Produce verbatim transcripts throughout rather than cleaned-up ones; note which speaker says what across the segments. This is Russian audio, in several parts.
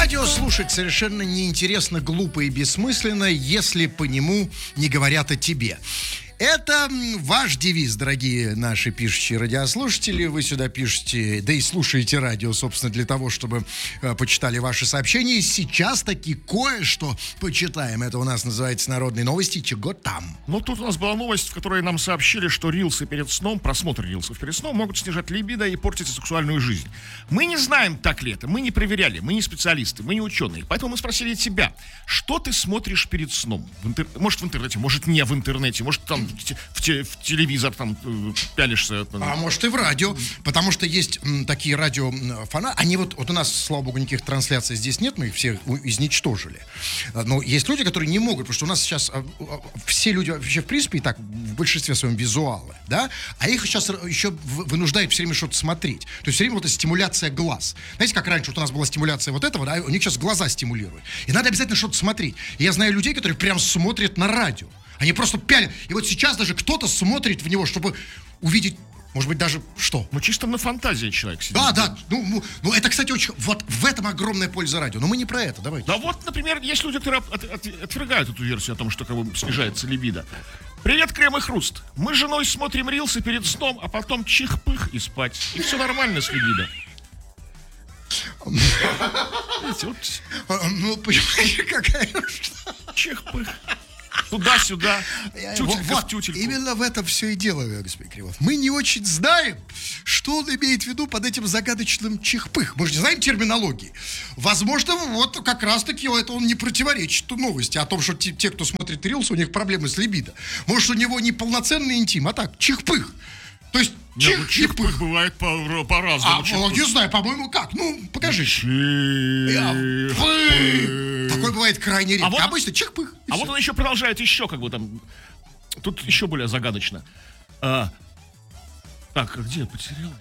Speaker 1: Радио слушать совершенно неинтересно, глупо и бессмысленно, если по нему не говорят о тебе. Это ваш девиз, дорогие наши пишущие радиослушатели. Вы сюда пишете, да и слушаете радио, собственно, для того, чтобы э, почитали ваши сообщения. И сейчас таки кое-что почитаем. Это у нас называется «Народные новости». Чего там?
Speaker 2: Ну, тут у нас была новость, в которой нам сообщили, что рилсы перед сном, просмотр рилсов перед сном могут снижать либидо и портить сексуальную жизнь. Мы не знаем, так ли это. Мы не проверяли. Мы не специалисты, мы не ученые. Поэтому мы спросили тебя, что ты смотришь перед сном? В интер... Может, в интернете, может, не в интернете, может, там... В, те, в телевизор там пялишься.
Speaker 1: А может и в радио, потому что есть м, такие радиофанаты. Они вот, вот у нас, слава богу, никаких трансляций здесь нет, мы их всех изничтожили. Но есть люди, которые не могут, потому что у нас сейчас а, а, все люди вообще в принципе и так в большинстве своем визуалы, да, а их сейчас еще вынуждают все время что-то смотреть. То есть все время вот эта стимуляция глаз. Знаете, как раньше вот у нас была стимуляция вот этого, да, у них сейчас глаза стимулируют. И надо обязательно что-то смотреть. И я знаю людей, которые прям смотрят на радио. Они просто пялят. И вот сейчас даже кто-то смотрит в него, чтобы увидеть, может быть, даже что?
Speaker 2: Ну, чисто на фантазии человек сидит.
Speaker 1: Да, да. Ну, ну, ну, это, кстати, очень... Вот в этом огромная польза радио. Но мы не про это, давайте.
Speaker 2: Да вот, например, есть люди, которые от, от, отвергают эту версию о том, что как бы снижается либидо. Привет, Крем и Хруст. Мы с женой смотрим рилсы перед сном, а потом чих-пых и спать. И все нормально с либидо.
Speaker 1: Ну, понимаете, какая...
Speaker 2: Чих-пых. Туда-сюда, тютелька
Speaker 1: вот,
Speaker 2: в тютельку.
Speaker 1: Именно в этом все и дело, господин Кривов. Мы не очень знаем, что он имеет в виду под этим загадочным чих-пых. Мы же не знаем терминологии. Возможно, вот как раз-таки это он не противоречит новости о том, что те, те кто смотрит рилс, у них проблемы с либидо. Может, у него не полноценный интим, а так, чих-пых. То есть чих,
Speaker 2: ну, чих-пых бывает по- по-разному.
Speaker 1: А, не знаю, по-моему, как? Ну, покажи.
Speaker 2: Чих-пых.
Speaker 1: Такое бывает крайне редко.
Speaker 2: А вот,
Speaker 1: обычно чих-пых.
Speaker 2: А вот он еще продолжает еще как бы там. Тут еще более загадочно. А, так, а где я потерял?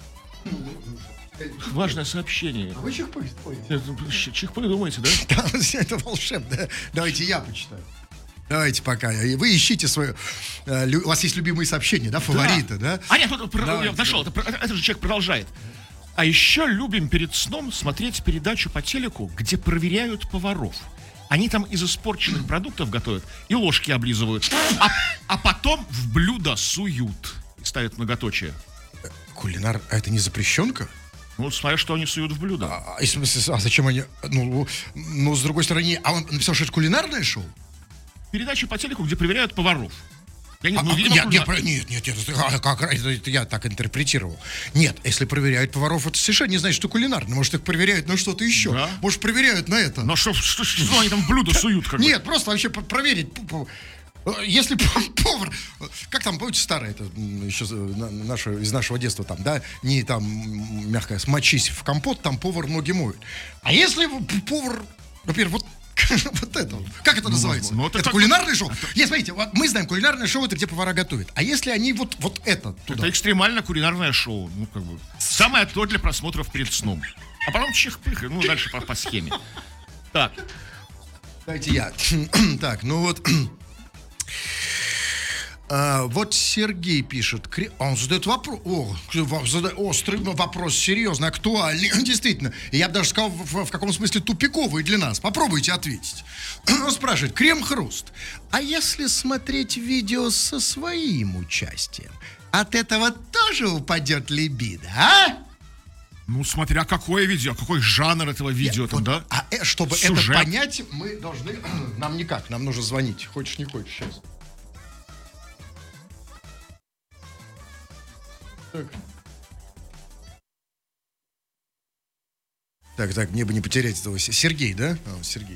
Speaker 2: Важное сообщение.
Speaker 1: А вы чих-пых думаете?
Speaker 2: Чих-пых думаете, да?
Speaker 1: Да, это волшебно. Давайте я почитаю. Давайте пока. Вы ищите свое... У вас есть любимые сообщения, да, фавориты, да? да?
Speaker 2: А нет, вот, я нашел, это, это же человек продолжает. А еще любим перед сном смотреть передачу по телеку, где проверяют поваров. Они там из испорченных продуктов готовят и ложки облизывают. А, а потом в блюдо суют. И ставят многоточие.
Speaker 1: Кулинар, а это не запрещенка?
Speaker 2: Ну, смотря, что они суют в блюдо.
Speaker 1: А, а, а зачем они... Ну, ну, с другой стороны, а он написал, что это кулинарное шоу?
Speaker 2: Передача по телеку, где проверяют поваров. Я не,
Speaker 1: а,
Speaker 2: ну, видимо,
Speaker 1: нет,
Speaker 2: кулинар...
Speaker 1: нет, нет, нет, нет, это, как, это, это я так интерпретировал. Нет, если проверяют поваров, это совершенно не значит, что кулинарно. Может, их проверяют на что-то еще. Да? Может, проверяют на это.
Speaker 2: Но что, что, что они там в блюдо суют? Как
Speaker 1: нет, просто вообще проверить. Если повар, как там, помните, старое, это еще наше, из нашего детства, там, да, не там, мягко, смочись в компот, там повар ноги моет. А если повар, например, вот вот это. Как это ну, называется? Ну, это это кулинарное шоу? Это... Нет, смотрите, вот мы знаем, кулинарное шоу — это где повара готовят. А если они вот, вот это туда?
Speaker 2: Это экстремально кулинарное шоу. Ну, как бы. Самое то для просмотров перед сном. А потом чих-пых, ну, дальше по, по схеме. Так.
Speaker 1: Дайте я. Так, ну вот... А, вот Сергей пишет, он задает вопрос, о, задает острый вопрос, серьезно, актуальный, действительно. И я бы даже сказал, в, в каком смысле тупиковый для нас. Попробуйте ответить. Он спрашивает, Крем-Хруст, а если смотреть видео со своим участием, от этого тоже упадет либидо, а?
Speaker 2: Ну, смотря какое видео, какой жанр этого видео,
Speaker 1: Нет,
Speaker 2: там,
Speaker 1: вот,
Speaker 2: да?
Speaker 1: А э, чтобы Сюжет. Это понять, мы должны, нам никак, нам нужно звонить, хочешь не хочешь, сейчас. Так. так, так, мне бы не потерять этого. Сергей, да? А, Сергей.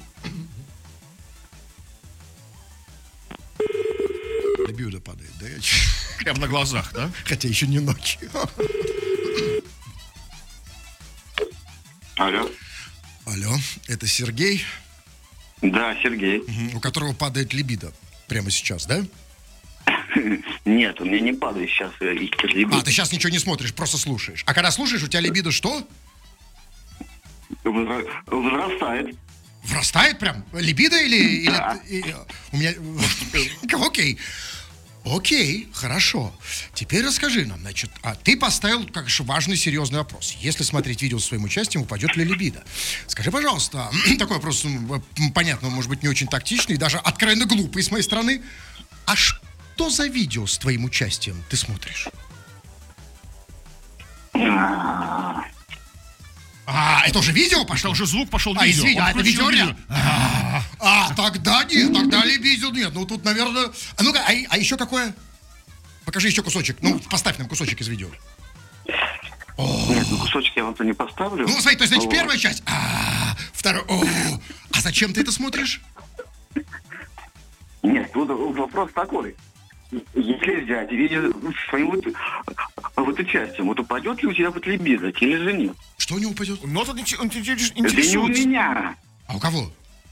Speaker 1: Либидо падает, да?
Speaker 2: Прямо на глазах, да?
Speaker 1: Хотя еще не ночь.
Speaker 3: Алло.
Speaker 1: Алло, это Сергей?
Speaker 3: Да, Сергей.
Speaker 1: Угу, у которого падает либидо прямо сейчас, да?
Speaker 3: Нет, у меня не падает сейчас либидо.
Speaker 1: А, ты сейчас ничего не смотришь, просто слушаешь. А когда слушаешь, у тебя либидо что?
Speaker 3: Возрастает.
Speaker 1: Врастает прям? Либидо или...
Speaker 3: Да.
Speaker 1: или, или у меня... Окей. Окей, хорошо. Теперь расскажи нам, значит, а ты поставил, как же, важный, серьезный вопрос. Если смотреть видео с своим участием, упадет ли либидо? Скажи, пожалуйста, такой вопрос, понятно, может быть, не очень тактичный, даже откровенно глупый с моей стороны. А что за видео с твоим участием ты смотришь? А, это уже видео пошло?
Speaker 2: Это уже звук пошел,
Speaker 1: А,
Speaker 2: видео.
Speaker 1: извини,
Speaker 2: Он
Speaker 1: а это
Speaker 2: включил
Speaker 1: видео? А, а, тогда нет, тогда либидо нет. Ну, тут, наверное... А ну-ка, а, а еще какое? Покажи еще кусочек. Ну, поставь нам кусочек из видео.
Speaker 3: Нет, ну кусочек я вам-то не поставлю.
Speaker 1: Ну, смотри, то есть, значит,
Speaker 3: Вот.
Speaker 1: первая часть. А, вторая. О, а зачем ты это смотришь?
Speaker 3: Нет, тут вопрос такой. Если взять видео с своим вот, вот участием, вот упадет ли у тебя вот либидо, или же нет?
Speaker 1: Что не упадет?
Speaker 2: Но он инте- он интерес-
Speaker 3: Это не у
Speaker 2: интересуется.
Speaker 3: меня.
Speaker 1: А у кого?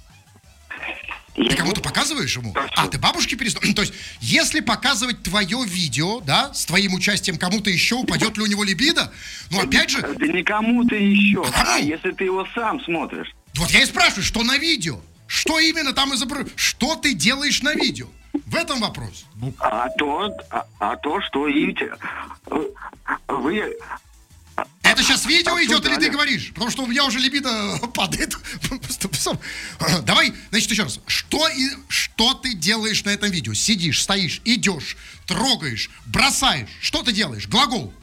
Speaker 3: Я
Speaker 1: Ты кому-то
Speaker 3: его-
Speaker 1: показываешь ему?
Speaker 3: Да,
Speaker 1: А,
Speaker 3: что?
Speaker 1: ты бабушке перестал? То есть, если показывать твое видео, да, с твоим участием кому-то еще, упадет ли у него либидо? Ну, опять же,
Speaker 3: Да не кому-то еще.
Speaker 1: А кому?
Speaker 3: А если ты его сам смотришь?
Speaker 1: вот я и спрашиваю, что на видео? Что именно там изображено? Что ты делаешь на видео? В этом вопрос.
Speaker 3: А то, а, а то, что и те- вы...
Speaker 1: Это сейчас видео идет или ты
Speaker 3: Обсуждали.
Speaker 1: говоришь? Потому что у меня уже либидо падает. Давай, значит, еще раз. Что, и, что ты делаешь на этом видео? Сидишь, стоишь, идешь, трогаешь, бросаешь. Что ты делаешь? Глагол.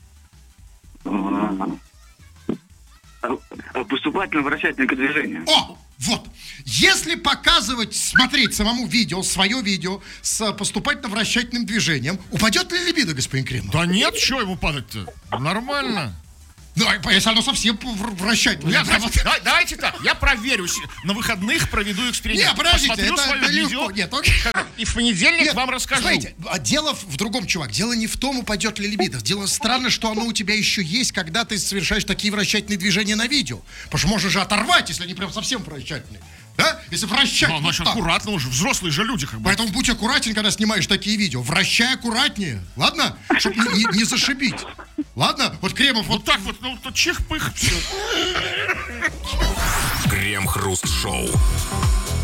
Speaker 3: Поступательно-вращательное движение.
Speaker 1: О, вот. Если показывать, смотреть самому видео, свое видео с поступательно-вращательным движением, упадет ли либидо, господин Кремов?
Speaker 2: Да нет, что ему падать-то? Нормально.
Speaker 1: Ну, а если оно совсем вр- вращательное.
Speaker 2: Я, знаете, да- давайте так, я проверю. с- На выходных проведу эксперимент.
Speaker 1: Не, подождите,
Speaker 2: Посмотрю
Speaker 1: это,
Speaker 2: свое
Speaker 1: это
Speaker 2: видео.
Speaker 1: легко. Нет, окей.
Speaker 2: И в понедельник
Speaker 1: Нет,
Speaker 2: вам расскажу.
Speaker 1: Смотрите, а дело в, в другом, чувак. Дело не в том, упадет ли либидо. Дело странно, что оно у тебя еще есть, когда ты совершаешь такие вращательные движения на видео. Потому что можно же оторвать, если они прям совсем вращательные. Да? Если вращать
Speaker 2: Ну,
Speaker 1: вот
Speaker 2: значит,
Speaker 1: так.
Speaker 2: аккуратно уже, взрослые же люди как бы.
Speaker 1: Поэтому будь аккуратен, когда снимаешь такие видео. Вращай аккуратнее. Ладно? Чтобы не, не- не зашибить. Ладно? Вот Кремов, вот
Speaker 2: Вот так вот, ну, то чих-пых, все.
Speaker 4: Крем-хруст шоу.